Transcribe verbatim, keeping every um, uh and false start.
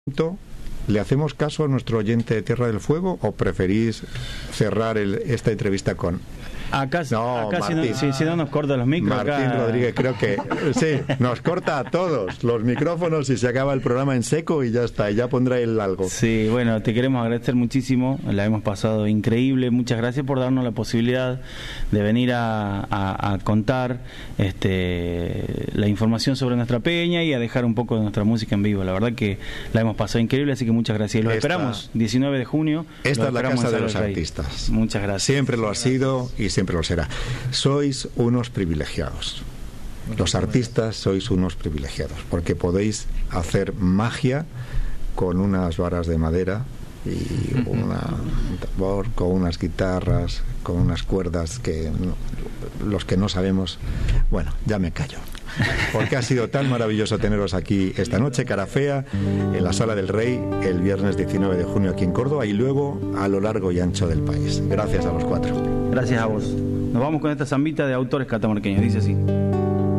¿Le hacemos caso a nuestro oyente de Tierra del Fuego o preferís cerrar el, esta entrevista con... Acá, no, acá si, no, Martín, si, si no nos corta los micros. Martín acá... Rodríguez, creo que sí, nos corta a todos los micrófonos y se acaba el programa en seco y ya está, y ya pondrá él algo. Sí, bueno, te queremos agradecer muchísimo, la hemos pasado increíble, muchas gracias por darnos la posibilidad de venir a, a, a contar este, la información sobre nuestra peña y a dejar un poco de nuestra música en vivo. La verdad que la hemos pasado increíble, así que muchas gracias. Los esta, esperamos, diecinueve de junio. Esta es la casa de los artistas. Muchas gracias. Siempre lo ha sido y siempre lo será. Sois unos privilegiados. Los artistas sois unos privilegiados porque podéis hacer magia con unas varas de madera y una, un tambor, con unas guitarras, con unas cuerdas que no, los que no sabemos, bueno, ya me callo. Porque ha sido tan maravilloso teneros aquí esta noche, cara fea, en la Sala del Rey, el viernes diecinueve de junio aquí en Córdoba y luego a lo largo y ancho del país. Gracias a los cuatro. Gracias a vos. Nos vamos con esta zambita de autores catamarqueños, dice así.